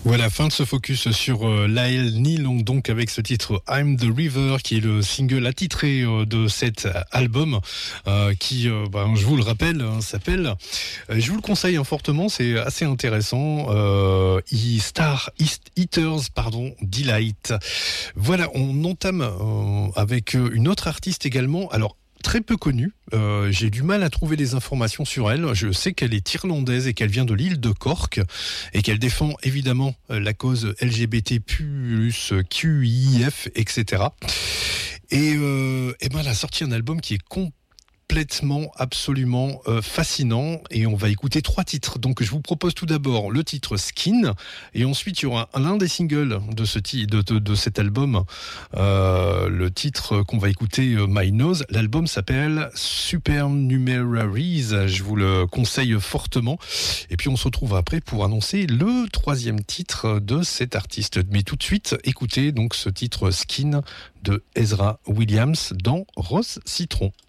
Voilà, fin de ce focus sur Lyle Neal, donc avec ce titre I'm the River, qui est le single attitré de cet album, qui, je vous le rappelle, s'appelle, je vous le conseille fortement, c'est assez intéressant, Star Eaters, Delight. Voilà, on entame avec une autre artiste également, alors très peu connue, j'ai du mal à trouver des informations sur elle. Je sais qu'elle est irlandaise et qu'elle vient de l'île de Cork et qu'elle défend évidemment la cause LGBT+, QIF, etc. Et elle a sorti un album qui est complètement, absolument fascinant, et on va écouter 3 titres. Donc je vous propose tout d'abord le titre Skin, et ensuite il y aura l'un des singles de cet album, le titre qu'on va écouter, My Nose. L'album s'appelle Supernumeraries, je vous le conseille fortement, et puis on se retrouve après pour annoncer le 3e titre de cet artiste. Mais tout de suite, écoutez donc ce titre Skin de Ezra Williams dans Rose Citron.